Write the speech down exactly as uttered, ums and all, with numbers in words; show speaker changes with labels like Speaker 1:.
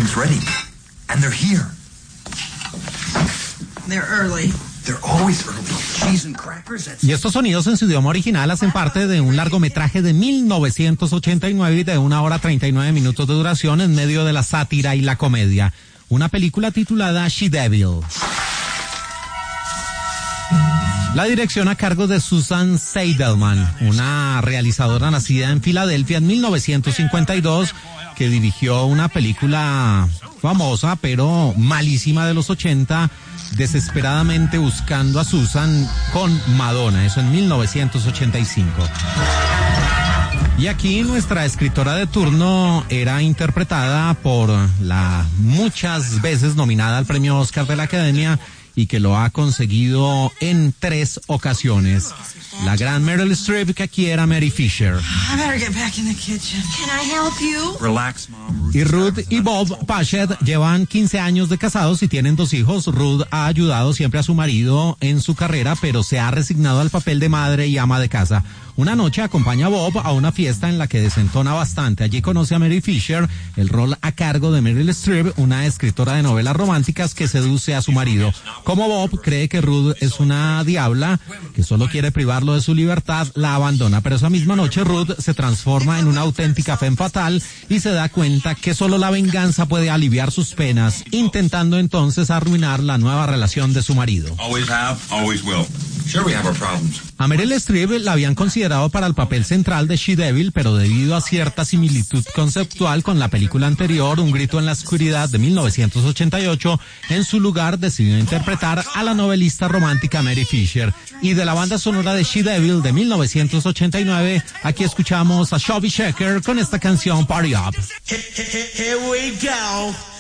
Speaker 1: everything's ready. And they're here.
Speaker 2: They're early.
Speaker 1: They're always early. Cheese and crackers. That's...
Speaker 3: Y estos sonidos en su idioma original hacen parte de un largometraje de mil novecientos ochenta y nueve de una hora treinta y nueve minutos de duración en medio de la sátira y la comedia. Una película titulada She Devil. La dirección a cargo de Susan Seidelman, una realizadora nacida en Filadelfia en mil novecientos cincuenta y dos, que dirigió una película famosa pero malísima de los ochenta, Desesperadamente buscando a Susan, con Madonna, eso en mil novecientos ochenta y cinco. Y aquí nuestra escritora de turno era interpretada por la muchas veces nominada al premio Oscar de la Academia y que lo ha conseguido en tres ocasiones. La gran Meryl Streep, que aquí era Mary Fisher.
Speaker 2: I better get back in the kitchen. Can I help you?
Speaker 1: Relax, Mom.
Speaker 3: Y Ruth y Bob Paget llevan quince años de casados y tienen dos hijos. Ruth ha ayudado siempre a su marido en su carrera, pero se ha resignado al papel de madre y ama de casa. Una noche acompaña a Bob a una fiesta en la que desentona bastante. Allí conoce a Mary Fisher, el rol a cargo de Meryl Streep, una escritora de novelas románticas que seduce a su marido. Como Bob cree que Ruth es una diabla que solo quiere privarlo de su libertad, la abandona. Pero esa misma noche Ruth se transforma en una auténtica femme fatal y se da cuenta que solo la venganza puede aliviar sus penas, intentando entonces arruinar la nueva relación de su marido.
Speaker 1: Always have, always will. Sure, we have our problems.
Speaker 3: A Meryl Streep la habían considerado para el papel central de She Devil, pero debido a cierta similitud conceptual con la película anterior, Un grito en la oscuridad de mil novecientos ochenta y ocho, en su lugar decidió interpretar a la novelista romántica Mary Fisher. Y de la banda sonora de She Devil de mil novecientos ochenta y nueve, aquí escuchamos a Chubby Checker con esta canción Party Up.
Speaker 4: Here we go.